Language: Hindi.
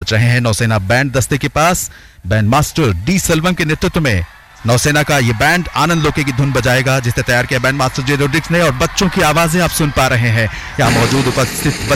रहे हैं नौसेना बैंड दस्ते के पास। बैंड मास्टर डी सेल्वम के नेतृत्व में नौसेना का ये बैंड आनंद लोके की धुन बजाएगा, जिसे तैयार किया बैंड मास्टर जे रोड्रिक्स ने। और बच्चों की आवाजें आप सुन पा रहे हैं। यहाँ मौजूद उपस्थित